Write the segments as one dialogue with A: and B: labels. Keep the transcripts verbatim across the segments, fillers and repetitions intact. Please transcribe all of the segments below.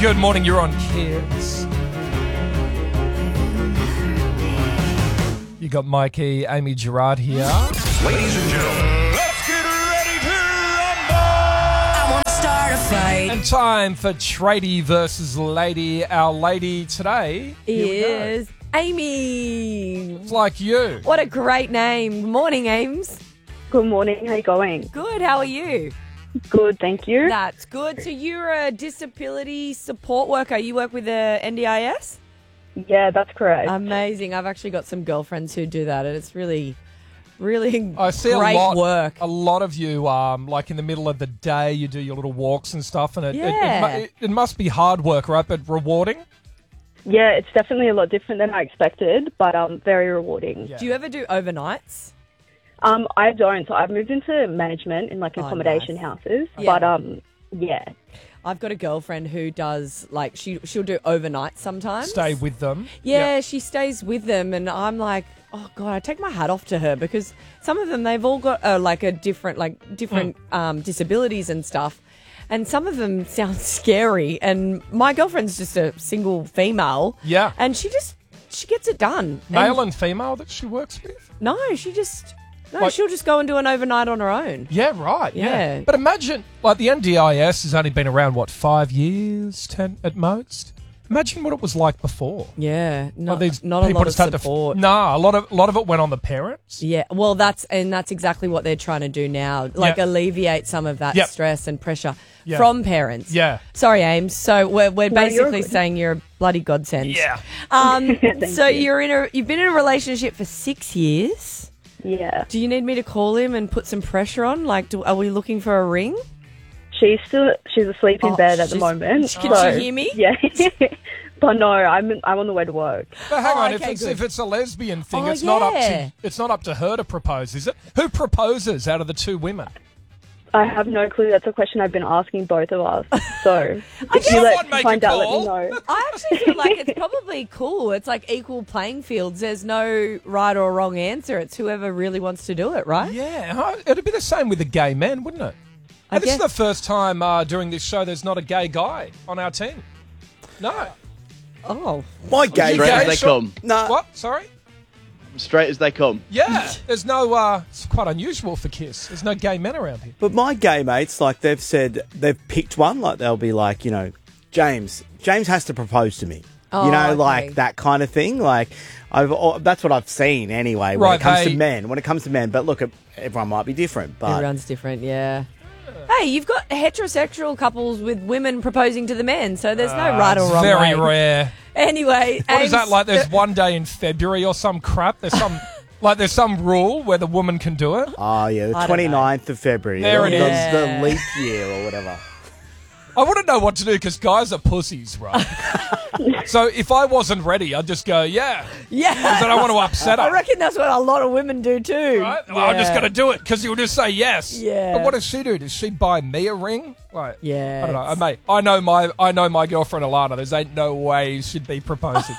A: Good morning, you're on Kids. You got Mikey, Amy Gerard here.
B: Ladies and gentlemen, let's get ready to rumble!
C: I want to start a fight.
A: And time for Tradie versus Lady. Our lady today here we go.
D: is Amy.
A: It's like you.
D: What a great name. Good morning, Ames.
E: Good morning. How you going?
D: Good. How are you?
E: Good, thank you.
D: That's good. So you're a disability support worker. You work with the N D I S?
E: Yeah, that's correct.
D: Amazing. I've actually got some girlfriends who do that, and it's really, really
A: I see
D: great
A: a lot,
D: work.
A: A lot of you, um, like in the middle of the day, you do your little walks and stuff, and it, it- it,
D: Yeah.
A: mu- it, it must be hard work, right? But rewarding.
E: yeah, it's definitely a lot different than I expected, but um, very rewarding.
A: Yeah.
D: Do you ever do overnights?
E: Um, I don't. So I've moved into management in like
D: Oh,
E: accommodation
D: nice.
E: houses,
D: Yeah.
E: but um, yeah.
D: I've got a girlfriend who does, like, she, she'll do overnights sometimes.
A: Stay with them.
D: Yeah, she stays with them, and I'm like, oh god, I take my hat off to her because some of them they've all got uh, like a different, like different
A: Mm.
D: um, disabilities and stuff, and some of them sound scary. And my girlfriend's just a single female,
A: Yeah.
D: and she just she gets it done.
A: Male
D: And,
A: and female that she works with.
D: no, she just no,
A: Like-
D: she'll just go and do an overnight on her own.
A: Yeah, right. Yeah.
D: Yeah.
A: But imagine, like, the N D I S has only been around, what, five years, ten at most? Imagine what it was like before.
D: Yeah, not,
A: Like, these
D: not a
A: people
D: lot of
A: just had to f-
D: support.
A: Nah, a lot of a lot of it went on the parents.
D: Yeah, well, that's and that's exactly what they're trying to do now, like
A: Yeah.
D: alleviate some of that
A: Yep.
D: stress and pressure
A: Yeah.
D: from parents.
A: Yeah.
D: Sorry, Ames. So we're we're
E: No, you're
D: basically
E: good.
D: saying you're a bloody godsend.
A: Yeah.
D: Um.
E: Thank
D: so
E: you.
D: you're in a you've been in a relationship for six years.
E: Yeah.
D: Do you need me to call him and put some pressure on? Like, do, are we looking for a ring?
E: She's still she's asleep in
D: Oh,
E: bed at the
D: she's-
E: moment.
D: Can
E: so,
D: she hear me?
E: Yeah. But no, I'm I'm on the way to work.
A: But hang
D: Oh,
A: on,
D: okay,
A: if it's
D: good.
A: if it's a lesbian thing,
D: Oh,
A: it's not up
D: yeah.
A: to it's not up to her to propose, is it? Who proposes out of the two women?
E: I have no clue. That's a question I've been asking both of us. So if
A: guess
E: you let
A: someone make
E: find
A: a
E: out, let
A: call.
E: me know.
D: I actually feel like it's probably cool. It's like equal playing fields. There's no right or wrong answer. It's whoever really wants to do it, right?
A: Yeah, huh? It'd be the same with the gay men, wouldn't it?
D: I
A: And this is
D: guess-
A: the first time uh, during this show there's not a gay guy on our team. No.
D: Oh.
F: My gay
A: You
G: Straight
A: gay,
G: as they
A: Sean?
G: come.
F: Nah.
A: What? Sorry?
G: Straight as they come.
A: Yeah. There's no. Uh, it's quite unusual for Kiss. There's no gay men around here.
F: But my gay mates, like they've said, they've picked one. Like they'll be like, you know, James. James has to propose to me.
D: Oh,
F: you know,
D: okay.
F: like that kind of thing. Like I've, oh, that's what I've seen anyway. When
A: Right,
F: it comes
A: they-
F: to men, when it comes to men. But look, everyone might be different. But
D: Everyone's different, yeah. Hey, you've got heterosexual couples with women proposing to the men, so there's no right or
A: Uh, It's
D: wrong
A: very
D: way.
A: rare.
D: Anyway,
A: What is
D: Ames-
A: that like? There's one day in February or some crap. There's some like there's some rule where the woman can do it.
F: oh yeah, the
D: I don't know.
F: twenty-ninth of February.
A: There it
F: the,
D: is.
F: the leap year or whatever.
A: I wouldn't know what to do because guys are pussies, right? So if I wasn't ready, I'd just go, yeah,
D: yeah.
A: because I don't want to upset her.
D: I reckon that's what a lot of women do too.
A: Right? Well, I'm just
D: Yeah.
A: going to do it because you'll just say yes.
D: Yeah.
A: But what does she do? Does she buy me a ring? Like,
D: Yeah,
A: I don't know. I,
D: it's-
A: mate, I know my I know my girlfriend Alana. There's ain't no way she'd be proposing.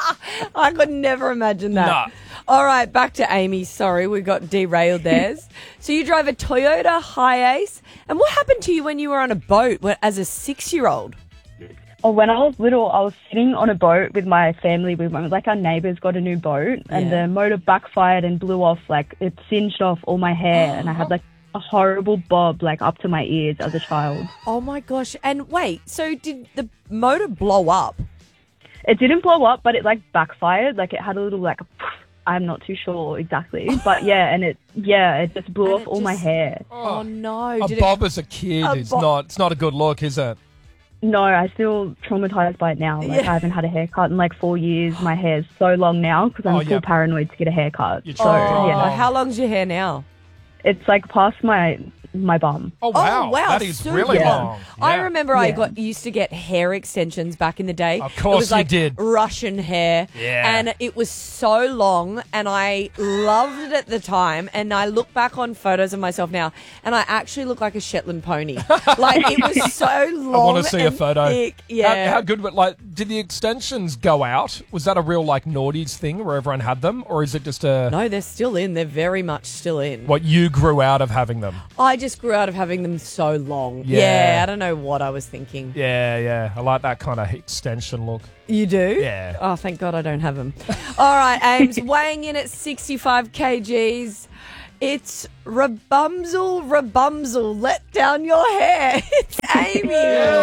D: I could never imagine that.
A: Nah.
D: All right, back to Amy. Sorry, we got derailed there. So you drive a Toyota Hiace, and what happened to you when you were on a boat when- as a six-year-old?
E: Oh, when I was little, I was sitting on a boat with my family. We went, like, our neighbours got a new boat, and
D: Yeah.
E: the motor backfired and blew off. Like, it singed off all my hair, and I had like a horrible bob, like up to my ears as a child.
D: Oh my gosh! And wait, so did the motor blow up?
E: It didn't blow up, but it like backfired. Like, it had a little like. I'm not too sure exactly, but yeah, and it yeah, it just blew
D: And
E: off
D: it
E: all my
D: just-
E: hair.
D: Oh, no!
A: a
D: Did
A: bob as a kid
D: A
A: is
D: bob-
A: not. It's not a good look, is it?
E: No, I feel traumatized by it now. Like,
D: Yeah.
E: I haven't had a haircut in like four years. My hair's so long now because I'm
A: Oh,
E: still
A: yeah.
E: paranoid to get a haircut.
A: You're
E: So
A: trying.
D: Oh,
E: yeah,
D: how long's your hair now?
E: it's like past my my bum.
A: Oh wow,
D: Oh, wow,
A: that is
D: super
A: really
E: long.
A: long.
D: I
A: Yeah.
D: remember I
E: Yeah.
D: got used to get hair extensions back in the day.
A: Of
D: it
A: course
D: was
A: you
D: like
A: did.
D: Russian hair.
A: Yeah.
D: And it was so long and I loved it at the time. And I look back on photos of myself now and I actually look like a Shetland pony. Like it was so long.
A: I want to see a
D: and
A: photo.
D: thick. Yeah.
A: How, how good? But like, did the extensions go out? Was that a real like naughties thing where everyone had them, or is it just a
D: No, they're still in. They're very much still in.
A: what you grew out of having them?
D: I just grew out of having them so long.
A: Yeah.
D: Yeah, I don't know what I was thinking.
A: Yeah, yeah. I like that kind of extension look.
D: You do?
A: Yeah.
D: Oh, thank God I don't have them. All right, Ames, weighing in at sixty-five kilograms. It's Rabumzel, Rabumzel, let down your hair. It's Amy.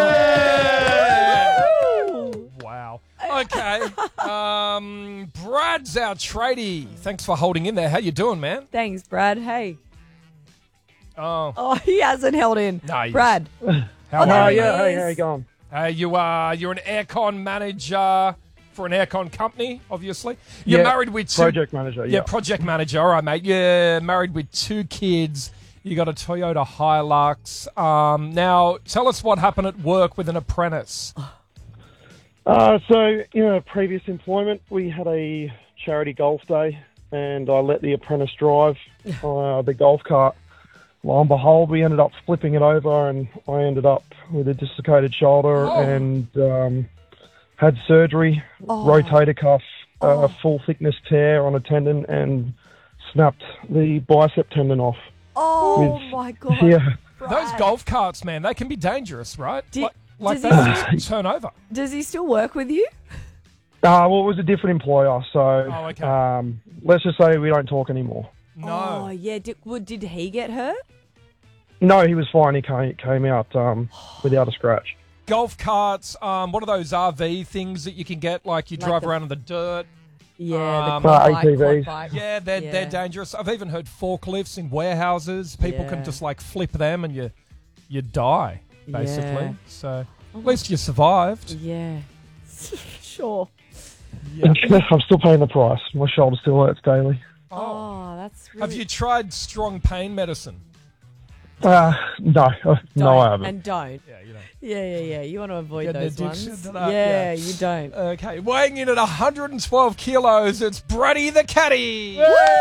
D: Woo!
A: Wow. Okay. um, Brad's our tradie. Thanks for holding in there. How you doing, man?
D: Thanks, Brad. Hey.
A: Oh.
D: Oh, he hasn't held in.
A: Nice.
D: Brad.
A: How
D: Oh, there
A: are
D: he
A: you?
D: is. Hey, how you
H: going?
A: Uh, you are you're an aircon manager for an aircon company, obviously. You're
H: Yeah,
A: married with two
H: project manager,
A: Yeah,
H: yeah.
A: project manager. All right, mate. You're married with two kids. You got a Toyota Hilux. Um, now, tell us what happened at work with an apprentice.
H: Uh, so, in a previous employment, we had a charity golf day, and I let the apprentice drive uh, the golf cart. Lo and behold, we ended up flipping it over, and I ended up with a dislocated shoulder
A: Oh.
H: and um, had surgery,
D: Oh.
H: rotator cuff, uh, full thickness tear on a tendon, and snapped the bicep tendon off.
D: Oh,
H: With-
D: my God.
H: Yeah.
A: Those golf carts, man, they can be dangerous, right?
D: Do-
A: like like
D: does
A: they
D: he-
A: just turn over.
D: Does he still work with you?
H: Uh, well, it was a different employer, so
A: Oh, okay.
H: um, let's just say we don't talk anymore.
A: No.
D: Oh, yeah. Did, well, did he get hurt?
H: No, he was fine. He came, came out um, without a scratch.
A: Golf carts, um, what are those R V things that you can get? Like you
D: Like
A: drive
D: the-
A: around in the dirt.
D: Yeah,
A: Um,
D: the quad
H: Uh,
D: bike,
H: A T Vs.
D: quad bike.
A: Yeah, they're
D: Yeah.
A: they're dangerous. I've even heard forklifts in warehouses. People
D: Yeah.
A: can just like flip them and you you die basically.
D: Yeah.
A: So at least you survived.
D: Yeah. Sure.
A: Yeah.
H: I'm still paying the price. My shoulder still hurts daily.
D: Oh, that's really...
A: Have you tried strong pain medicine?
H: Uh, no, uh, no,
D: Don't,
H: I haven't.
D: And don't.
A: Yeah, you know.
D: Yeah, yeah, yeah. You want to avoid
A: Get an
D: those
A: addiction
D: ones.
A: to that,
D: yeah,
A: yeah.
D: you don't.
A: Okay, weighing in at one hundred twelve kilos, it's Brady the Caddy.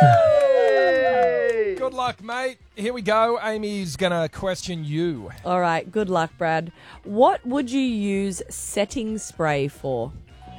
A: Good luck, mate. Here we go. Amy's gonna question you.
D: All right, good luck, Brad. What would you use setting spray for?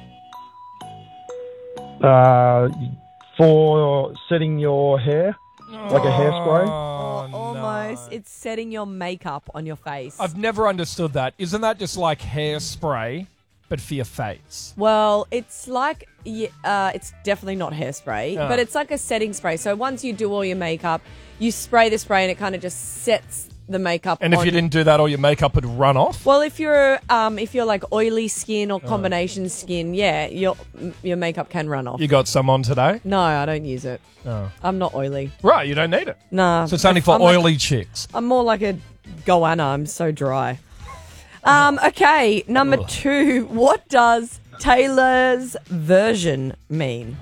H: Uh, for setting your hair, like a hairspray.
A: Oh,
D: Almost.
A: no.
D: It's setting your makeup on your face.
A: I've never understood that. Isn't that just like hairspray, but for your face?
D: Well, it's like, yeah, uh, it's definitely not hairspray,
A: Ah.
D: but it's like a setting spray. So once you do all your makeup, you spray the spray and it kind of just sets the makeup
A: And if
D: on
A: you didn't do that, all your makeup would run off?
D: Well, if you're um, if you're like oily skin or combination skin, yeah, your your makeup can run off.
A: You got some on today?
D: No, I don't use it.
A: Oh.
D: I'm not oily.
A: Right, you don't need it.
D: Nah.
A: So it's only for
D: I'm like-
A: oily chicks.
D: I'm more like a goanna. I'm so dry. Um, okay, number
A: Ugh.
D: two. What does Taylor's version mean?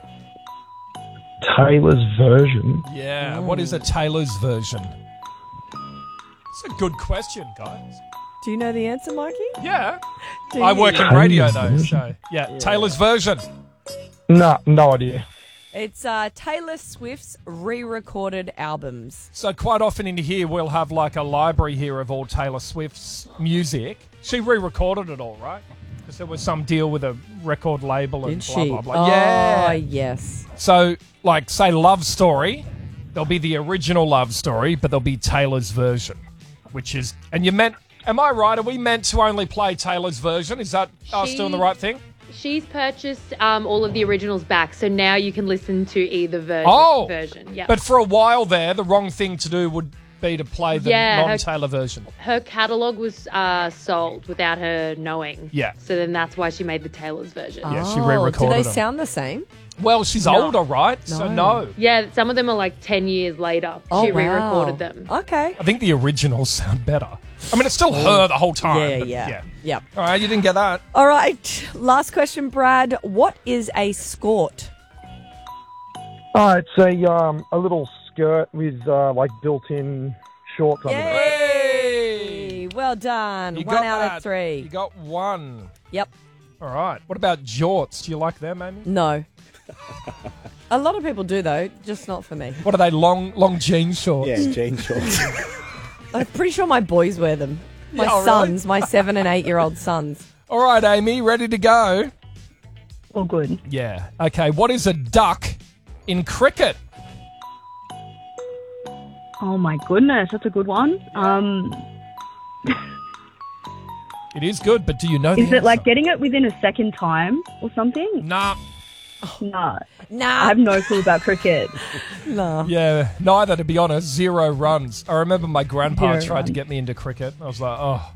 H: Taylor's version.
A: Yeah, what is a Taylor's version? It's a good question, guys.
D: Do you know the answer, Mikey?
A: Yeah.
D: Do
A: I
D: you?
A: work in radio,
H: Taylor's
A: though,
H: version.
A: so yeah, Taylor's version.
H: No, no idea.
D: It's uh, Taylor Swift's re-recorded albums.
A: So quite often in here, we'll have like a library here of all Taylor Swift's music. She re-recorded it all, right? Because there was some deal with a record label and
D: Did
A: blah,
D: she?
A: blah, blah.
D: Oh,
A: Yeah.
D: yes.
A: So, like, say Love Story, there'll be the original Love Story, but there'll be Taylor's version, which is... And you meant... Am I right? Are we meant to only play Taylor's version? Is that us
I: She-
A: doing the right thing?
I: She's purchased um, all of the originals back, so now you can listen to either ver-
A: Oh!
I: version. Yeah.
A: But for a while there, the wrong thing to do would be to play the
I: Yeah, her-
A: non-Taylor version.
I: her catalogue was uh, sold without her knowing.
A: Yeah.
I: So then that's why she made the Taylor's version.
A: Yeah, she
D: Oh,
A: re-recorded
D: Do they
A: them.
D: sound the same?
A: Well, she's
I: No.
A: older, right? So no.
I: Yeah, some of them are like ten years later.
D: Oh,
I: she
D: wow.
I: re-recorded them.
D: Okay.
A: I think the originals sound better. I mean, it's still her the whole time.
D: Yeah,
A: but
D: yeah.
A: yeah.
D: Yep.
A: All right, you didn't get that.
D: All right. Last question, Brad. What is a skort?
H: Oh, it's a um a little skirt with uh, like built-in shorts under it.
D: Hey! Well done.
A: You
D: One
A: got
D: out
A: that.
D: of three.
A: You got one.
D: Yep.
A: All right. What about jorts? Do you like them, Amy?
D: No. A lot of people do, though, just not for me.
A: What are they? Long, long jean shorts.
F: Yeah, jean shorts.
D: I'm pretty sure my boys wear them. My
A: Yeah, oh, really?
D: sons, my seven and eight year old sons.
A: All right, Amy, ready to go?
E: All good.
A: Yeah. Okay. What is a duck in cricket?
E: Oh my goodness, that's a good one. Um,
A: It is good, but do you know the
E: is it like
A: answer?
E: getting it within a second time or something?
A: Nah.
E: Nah.
D: Nah.
E: I have no clue about cricket.
D: no.
A: Yeah, neither, to be honest. Zero runs. I remember my grandpa
E: Zero
A: tried to
E: runs.
A: get me into cricket. I was like, oh.